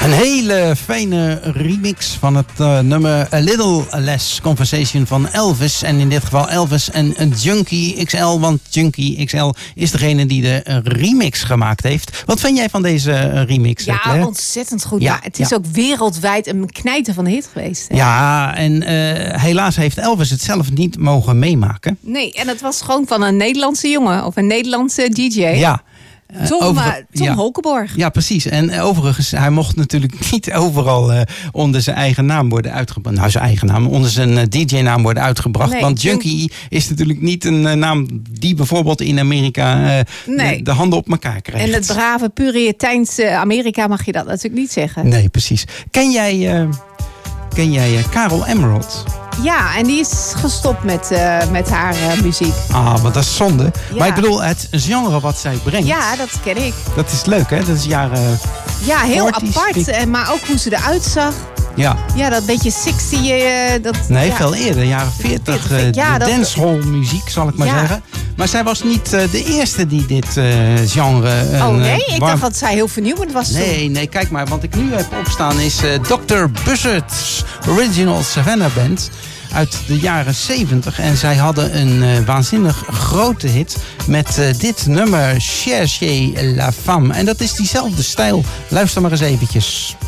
Een hele fijne remix van het nummer A Little Less Conversation van Elvis. En in dit geval Elvis en Junkie XL. Want Junkie XL is degene die de remix gemaakt heeft. Wat vind jij van deze remix? Ja, Claire? ontzettend goed. Ja, het is ook wereldwijd een knijter van de hit geweest. Hè? Ja, en helaas heeft Elvis het zelf niet mogen meemaken. Nee, en het was gewoon van een Nederlandse jongen of een Nederlandse DJ. Ja. Tom Holkenborg. Ja, precies. En overigens, hij mocht natuurlijk niet overal onder zijn eigen naam worden uitgebracht. Nou, zijn eigen naam, onder zijn DJ-naam worden uitgebracht. Nee, want Junkie is natuurlijk niet een naam die bijvoorbeeld in Amerika de handen op elkaar krijgt. En het brave, Puriteinse Amerika mag je dat natuurlijk niet zeggen. Nee, precies. Ken jij Karel Emerald? Ja, en die is gestopt met haar muziek. Ah, want dat is zonde. Ja. Maar ik bedoel, het genre wat zij brengt. Ja, dat ken ik. Dat is leuk, hè? Dat is jaren... Ja, heel apart. Maar ook hoe ze eruit zag. Ja. Ja, dat beetje 60... veel eerder, jaren 40. Dancehall muziek, zal ik maar zeggen. Maar zij was niet de eerste die dit genre... Ik dacht dat zij heel vernieuwend was. Nee, kijk maar. Wat ik nu heb opstaan is Dr. Buzzard's Original Savannah Band uit de jaren 70. En zij hadden een waanzinnig grote hit met dit nummer, Cherchez la femme. En dat is diezelfde stijl. Luister maar eens eventjes.